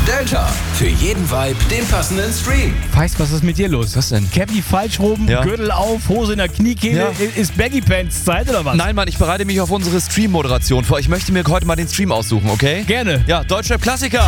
Delta. Für jeden Vibe den passenden Stream. Feist, was ist mit dir los? Was denn? Cappy falsch rum, Ja. Gürtel auf, Hose in der Kniekehle. Ja. Ist Baggy Pants Zeit oder was? Nein, Mann, ich bereite mich auf unsere Stream-Moderation vor. Ich möchte mir heute mal den Stream aussuchen, okay? Gerne. Ja, Deutschrap-Klassiker.